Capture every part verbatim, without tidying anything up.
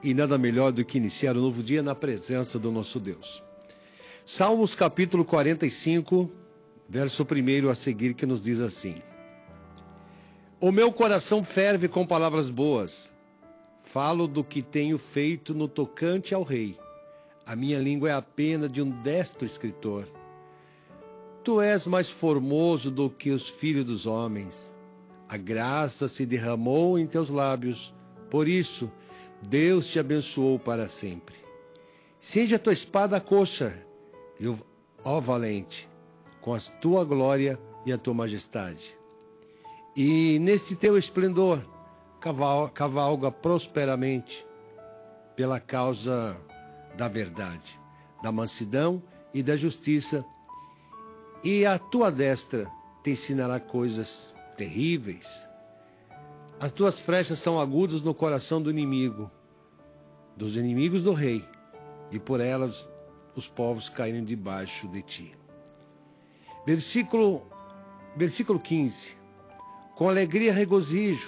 e nada melhor do que iniciar um novo dia na presença do nosso Deus. Salmos capítulo quarenta e cinco, verso primeiro a seguir, que nos diz assim: O meu coração ferve com palavras boas, falo do que tenho feito no tocante ao rei. A minha língua é a pena de um destro escritor. Tu és mais formoso do que os filhos dos homens. A graça se derramou em teus lábios. Por isso, Deus te abençoou para sempre. Cinge a tua espada à coxa, e, ó valente, com a tua glória e a tua majestade. E nesse teu esplendor, caval- cavalga prosperamente pela causa da verdade, da mansidão e da justiça. E a tua destra te ensinará coisas terríveis. As tuas flechas são agudas no coração do inimigo, dos inimigos do rei, e por elas os povos caírem debaixo de ti. Versículo, versículo quinze. Com alegria e regozijo,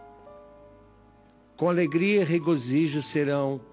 com alegria e regozijo serão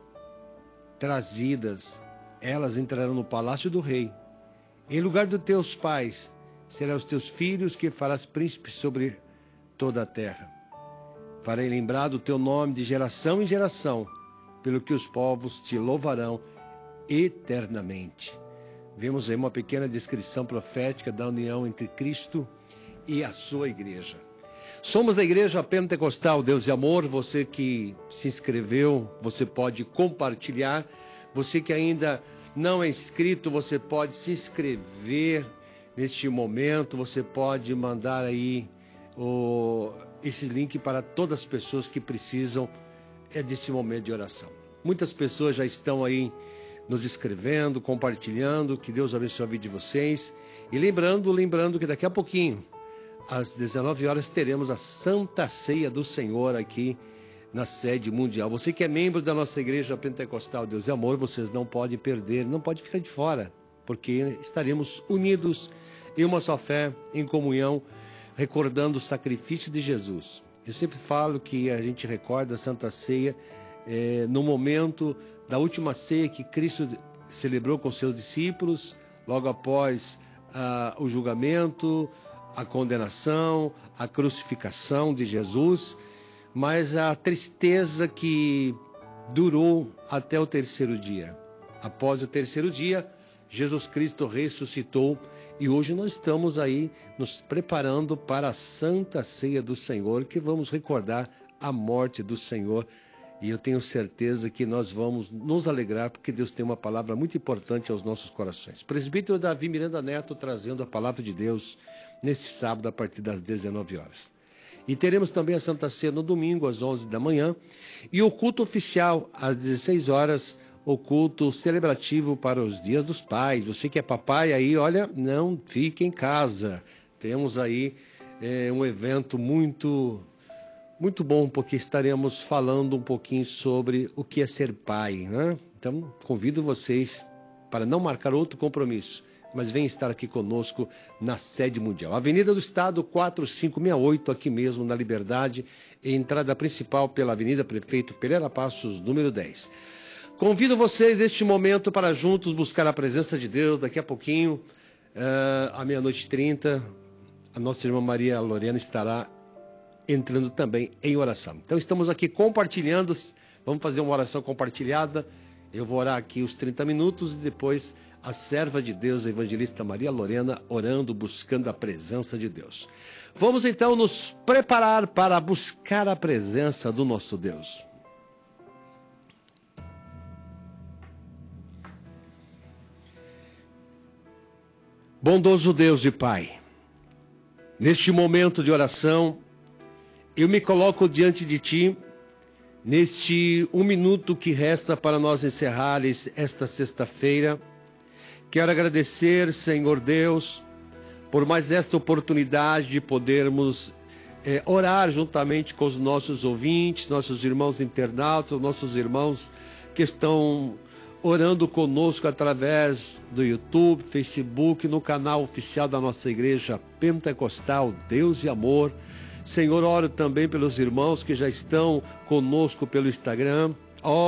trazidas, elas entrarão no palácio do rei. Em lugar dos teus pais, serão os teus filhos que farás príncipes sobre toda a terra. Farei lembrar do teu nome de geração em geração, pelo que os povos te louvarão eternamente. Vemos aí uma pequena descrição profética da união entre Cristo e a sua igreja. Somos da Igreja Pentecostal Deus e Amor. Você que se inscreveu, você pode compartilhar. Você que ainda não é inscrito, você pode se inscrever neste momento. Você pode mandar aí o, esse link para todas as pessoas que precisam é, desse momento de oração. Muitas pessoas já estão aí nos escrevendo, compartilhando. Que Deus abençoe a vida de vocês. E lembrando, lembrando que daqui a pouquinho, às dezenove horas, teremos a Santa Ceia do Senhor aqui na sede mundial. Você que é membro da nossa Igreja Pentecostal Deus e Amor, vocês não podem perder, não podem ficar de fora, porque estaremos unidos em uma só fé, em comunhão, recordando o sacrifício de Jesus. Eu sempre falo que a gente recorda a Santa Ceia é, no momento da última ceia que Cristo celebrou com seus discípulos, logo após ah, o julgamento, a condenação, a crucificação de Jesus, mas a tristeza que durou até o terceiro dia. Após o terceiro dia, Jesus Cristo ressuscitou e hoje nós estamos aí nos preparando para a Santa Ceia do Senhor, que vamos recordar a morte do Senhor. E eu tenho certeza que nós vamos nos alegrar, porque Deus tem uma palavra muito importante aos nossos corações. Presbítero Davi Miranda Neto trazendo a palavra de Deus nesse sábado a partir das dezenove horas. E teremos também a Santa Ceia no domingo às onze da manhã e o culto oficial às dezesseis horas, o culto celebrativo para os Dias dos Pais. Você que é papai aí, olha, não fique em casa. Temos aí é, um evento muito... Muito bom, porque estaremos falando um pouquinho sobre o que é ser pai, né? Então, convido vocês para não marcar outro compromisso, mas venham estar aqui conosco na sede mundial. Avenida do Estado, quatro cinco seis oito, aqui mesmo na Liberdade, entrada principal pela Avenida Prefeito Pereira Passos, número dez. Convido vocês neste momento para juntos buscar a presença de Deus. Daqui a pouquinho, uh, à meia-noite e trinta, a nossa irmã Maria Lorena estará entrando também em oração. Então estamos aqui compartilhando, vamos fazer uma oração compartilhada. Eu vou orar aqui os trinta minutos e depois a serva de Deus, a evangelista Maria Lorena, orando, buscando a presença de Deus. Vamos então nos preparar para buscar a presença do nosso Deus. Bondoso Deus e Pai, neste momento de oração, eu me coloco diante de Ti, neste um minuto que resta para nós encerrar esta sexta-feira. Quero agradecer, Senhor Deus, por mais esta oportunidade de podermos é, orar juntamente com os nossos ouvintes, nossos irmãos internautas, nossos irmãos que estão orando conosco através do YouTube, Facebook, no canal oficial da nossa Igreja Pentecostal Deus e Amor. Senhor, oro também pelos irmãos que já estão conosco pelo Instagram.